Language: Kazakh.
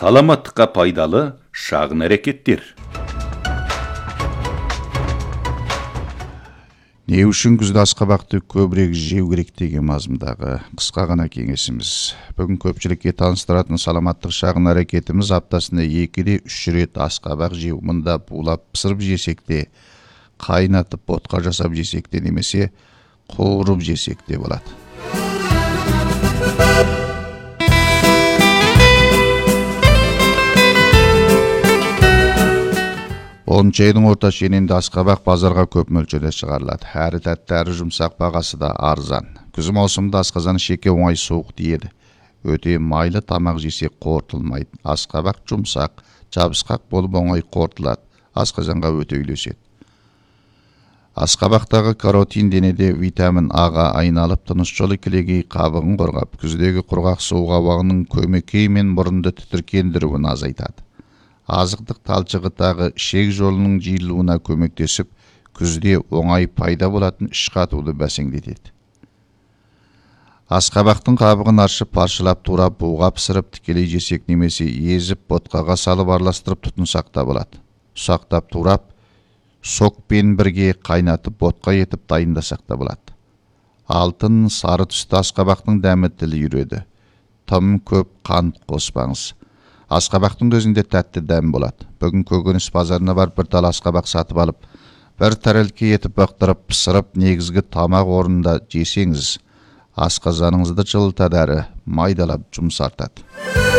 Саламаттыққа пайдалы шағын әрекеттер. Не үшін күзде асқабақты көбірек жеу керек деген мазмұндағы қысқа ғана кеңесіміз. Бүгін көпшілікке таныстыратын саламаттық шағын әрекетіміз аптасында 2-3 рет асқабақ жеу. Мұнда булап пісіріп жесек те, қайнатып ботқа жасап жесек те, немесе қуырып жесек те болады. Айдың орта шенінде асқабақ базарға көп мөлшерде шығарылады. Әрі тәтті, әрі жұмсақ, бағасы да арзан. Күз маусымында асқазан шеке оңай суық тиеді. Өте майлы тамақ жесек қорытылмайды. Асқабақ жұмсақ, жабысқақ болып оңай қорытылады. Асқазанға өте үйлеседі. Асқабақтағы каротин денеде витамин А-ға айналып, тыныс жолы кілегей қабығын қорғап, күздегі құрғақ суық ауаның көмекеймен мұрынды тітіркендіруін азайтады. Азықтық талшығы ішек жолының жиылуына көмектесіп, күзде оңай пайда болатын іш қатуды бәсеңдетеді. Асқабақтың қабығын аршып, паршылап, турап, буға пісіріп, тікелей жесек немесе езіп, ботқаға салып араластырып тұтынсақ та болады. Ұсақтап турап, сокпен бірге қайнатып, ботқа етіп дайындасақ та болады. Алтын, сары түсті асқабақтың дәмі тіл үйреді. Тым көп қант қоспаңыз. Асқабақтың өзінде тәтті дәм болады. Бүгін көкөніс базарына барып бір тал асқабақ сатып алып, бір тәрелке етіп бақтырып, пісіріп, негізгі тамақ орнында жесеңіз, асқазаныңызды жылытады әрі майдалап жұмсартады.